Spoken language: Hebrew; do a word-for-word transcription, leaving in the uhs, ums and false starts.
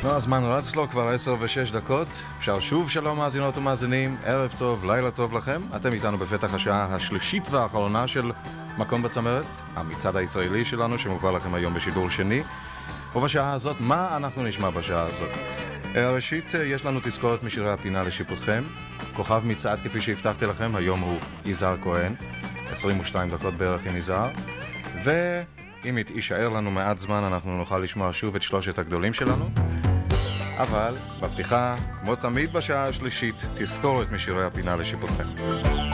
נו, הזמן רץ לו כבר עשר ושש דקות. אפשר שוב שלום מאזינות ומאזינים, ערב טוב, לילה טוב לכם. אתם איתנו בפתח השעה השלישית והאחרונה של מקום בצמרת, המצעד הישראלי שלנו שמובא לכם היום בשידור שני. ובשעה הזאת, מה אנחנו נשמע בשעה הזאת? ראשית, יש לנו תזכורת משירי הפינה לשיפוטכם. כוכב מצעד כפי שהבטחתי לכם, היום הוא יזהר כהן, עשרים ושתיים דקות בערך עם יזהר. ואם יישאר לנו מעט זמן, אנחנו נוכל לשמוע שוב את שלושת הגדולים שלנו. אבל בפתיחה, כמו תמיד בשעה השלישית, תזכורת משירי הפינה לשיפוטכם.